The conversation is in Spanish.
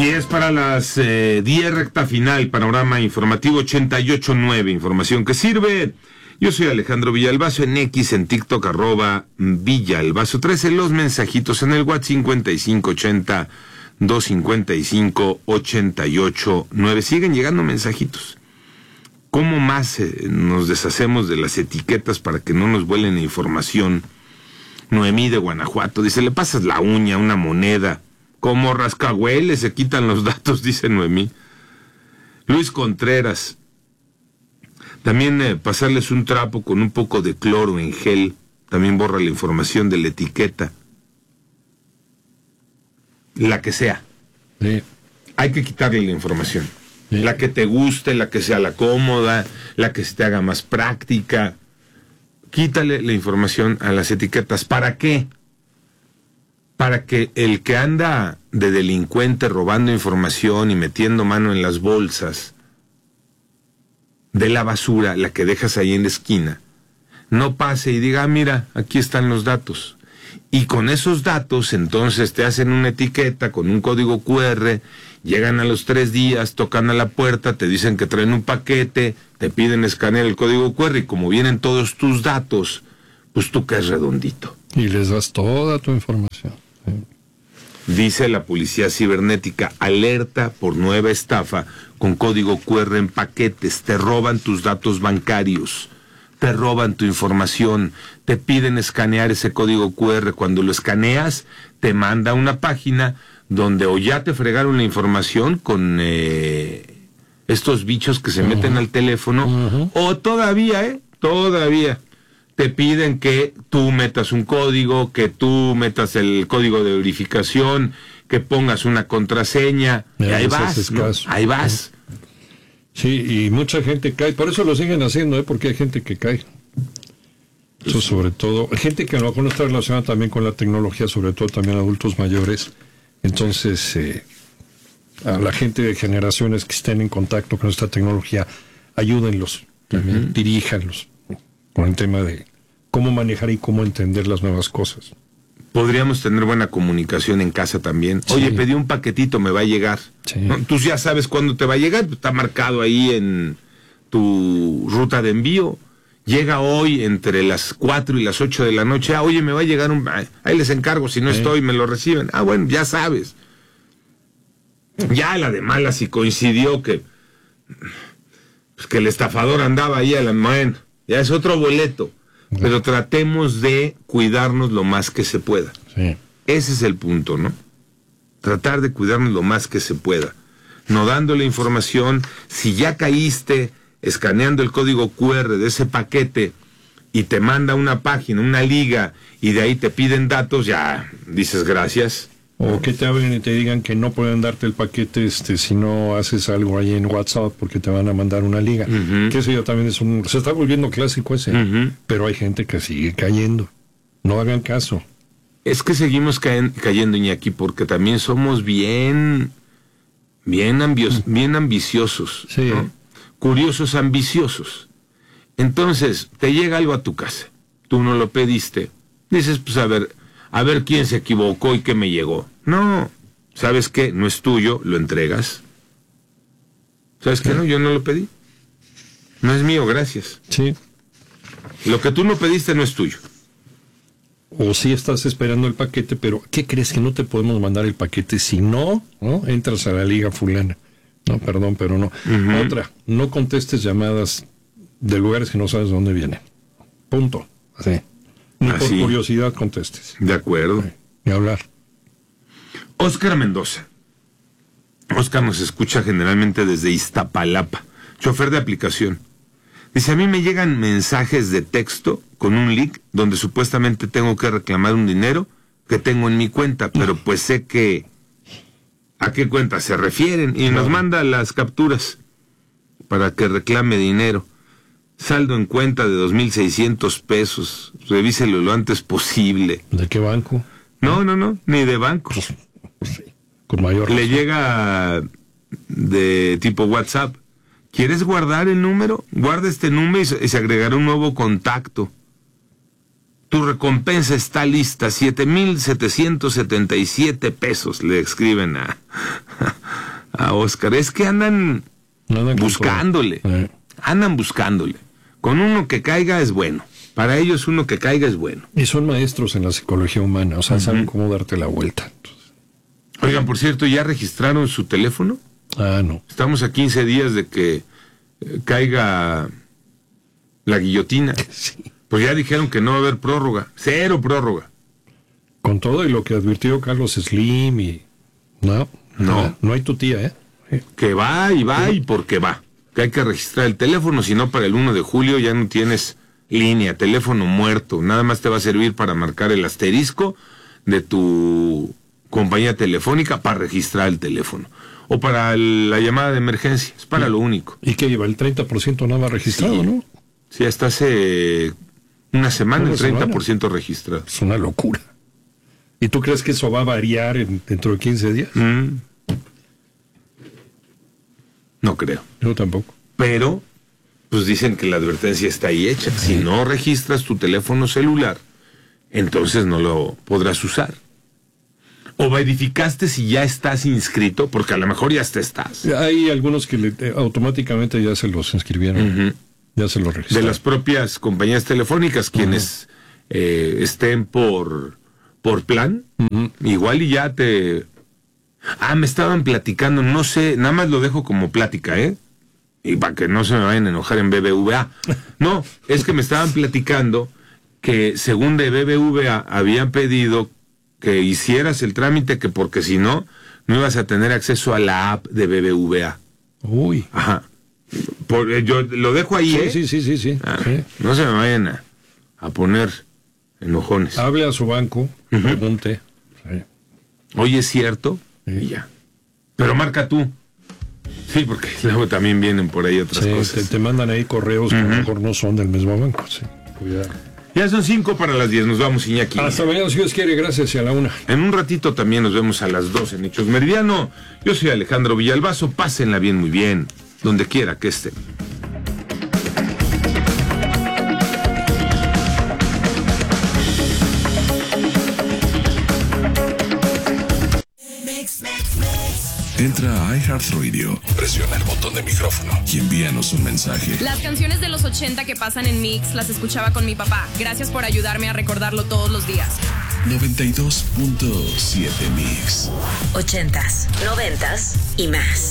Y es para las 10 recta final, panorama informativo 88.9, información que sirve. Yo soy Alejandro Villalbazo en X, en TikTok, @Villalbazo 13, los mensajitos en el WhatsApp 5580-255-88.9. Siguen llegando mensajitos. ¿Cómo más nos deshacemos de las etiquetas para que no nos vuelen información? Noemí de Guanajuato dice, le pasas la uña, una moneda. Como rascahueles se quitan los datos, dice Noemí. Luis Contreras. También pasarles un trapo con un poco de cloro en gel. También borra la información de la etiqueta. La que sea. Sí. Hay que quitarle la información. Sí. La que te guste, la que sea la cómoda, la que se te haga más práctica. Quítale la información a las etiquetas. ¿Para qué? Para que el que anda de delincuente robando información y metiendo mano en las bolsas de la basura, la que dejas ahí en la esquina, no pase y diga, mira, aquí están los datos. Y con esos datos, entonces te hacen una etiqueta con un código QR, llegan a los 3 días, tocan a la puerta, te dicen que traen un paquete, te piden escanear el código QR y como vienen todos tus datos, pues tú caes redondito. Y les das toda tu información. Sí. Dice la policía cibernética, alerta por nueva estafa con código QR en paquetes, te roban tus datos bancarios, te roban tu información, te piden escanear ese código QR, cuando lo escaneas te manda una página donde o ya te fregaron la información con estos bichos que se meten al teléfono, o todavía te piden que tú metas un código, que tú metas el código de verificación, que pongas una contraseña, y ahí vas, ¿no? Ahí vas. Sí, y mucha gente cae, por eso lo siguen haciendo, porque hay gente que cae. Eso sobre todo, gente que a lo mejor no está relacionada también con la tecnología, sobre todo también adultos mayores. Entonces, a la gente de generaciones que estén en contacto con esta tecnología, ayúdenlos, también, diríjanlos con el tema de cómo manejar y cómo entender las nuevas cosas. Podríamos tener buena comunicación en casa también. Sí. Oye, pedí un paquetito, me va a llegar. Sí. ¿No? Tú ya sabes cuándo te va a llegar, está marcado ahí en tu ruta de envío. Llega hoy entre las 4 y las 8 de la noche. Oye, me va a llegar ahí les encargo, si no estoy, me lo reciben. Bueno, ya sabes. Ya la de malas, si coincidió que el estafador andaba ahí bueno, ya es otro boleto. Pero tratemos de cuidarnos lo más que se pueda. Sí. Ese es el punto, ¿no? Tratar de cuidarnos lo más que se pueda. No dándole información. Si ya caíste escaneando el código QR de ese paquete y te manda una página, una liga, y de ahí te piden datos, ya dices gracias. O que te hablen y te digan que no pueden darte el paquete si no haces algo ahí en WhatsApp porque te van a mandar una liga. Que eso ya también se está volviendo clásico ese. Pero hay gente que sigue cayendo. No hagan caso. Es que seguimos cayendo, Iñaki, porque también somos bien ambiciosos. Sí. ¿No? Curiosos, ambiciosos. Entonces, te llega algo a tu casa. Tú no lo pediste. Dices, pues a ver quién se equivocó y qué me llegó. No, ¿sabes qué? No es tuyo, lo entregas. ¿Sabes qué? No, yo no lo pedí. No es mío, gracias. Sí. Lo que tú no pediste no es tuyo. O si estás esperando el paquete, pero ¿qué crees? Que no te podemos mandar el paquete si no entras a la liga fulana. No, perdón, pero no. Otra, no contestes llamadas de lugares que no sabes de dónde vienen. Punto. Así. Ni por curiosidad contestes. De acuerdo. Ni hablar. Óscar Mendoza. Óscar nos escucha generalmente desde Iztapalapa, chofer de aplicación. Dice, a mí me llegan mensajes de texto con un link donde supuestamente tengo que reclamar un dinero que tengo en mi cuenta, pero pues sé que a qué cuenta se refieren y nos manda las capturas para que reclame dinero. Saldo en cuenta de 2,600 pesos. Revíselo lo antes posible. ¿De qué banco? No, ni de banco. Sí, con mayor razón. Le llega de tipo WhatsApp. ¿Quieres guardar el número? Guarda este número y se agregará un nuevo contacto. Tu recompensa está lista, 7,777 pesos, le escriben a Oscar. Es que andan buscándole. Andan buscándole. Con uno que caiga es bueno. Para ellos uno que caiga es bueno. Y son maestros en la psicología humana, o sea, saben cómo darte la vuelta. Oigan, por cierto, ¿ya registraron su teléfono? No. Estamos a 15 días de que caiga la guillotina. Sí. Pues ya dijeron que no va a haber prórroga. 0 prórroga. Con todo y lo que advirtió Carlos Slim y... No hay tu tía, ¿eh? Que va y porque va. Que hay que registrar el teléfono, si no para el 1 de julio ya no tienes línea, teléfono muerto. Nada más te va a servir para marcar el asterisco de tu compañía telefónica para registrar el teléfono. O para la llamada de emergencia. Es para lo único. ¿Y qué lleva? El 30% nada más registrado, sí. ¿no? Sí, hasta hace una semana el 30% registrado. Es una locura. ¿Y tú crees que eso va a variar dentro de 15 días? No creo. Yo tampoco. Pero, pues dicen que la advertencia está ahí hecha. Si no registras tu teléfono celular, entonces no lo podrás usar. O verificaste si ya estás inscrito, porque a lo mejor ya estás. Hay algunos que automáticamente ya se los inscribieron. Ya se los registraron. De las propias compañías telefónicas, quienes estén por plan, igual y ya te... me estaban platicando, no sé, nada más lo dejo como plática, y para que no se me vayan a enojar en BBVA. No, es que me estaban platicando que según de BBVA habían pedido que hicieras el trámite, que porque si no, no ibas a tener acceso a la app de BBVA. Uy. Ajá. Yo lo dejo ahí, Sí. No se me vayan a poner enojones. Hable a su banco, pregunte. Sí. Oye, ¿es cierto? Sí. Y ya. Pero marca tú. Sí, porque luego también vienen por ahí otras cosas. Te mandan ahí correos que a lo mejor no son del mismo banco. Sí. Cuidado. Ya son 5 para las 10. Nos vamos, Iñaki. Hasta mañana, si Dios quiere. Gracias, y a la 1. En un ratito también nos vemos a las 2 en Hechos Meridiano. Yo soy Alejandro Villalbazo. Pásenla bien, muy bien, donde quiera que estén. Entra a iHeartRadio, presiona el botón de micrófono y envíanos un mensaje. Las canciones de los 80 que pasan en Mix las escuchaba con mi papá. Gracias por ayudarme a recordarlo todos los días. 92.7 Mix. 80s, 90s y más.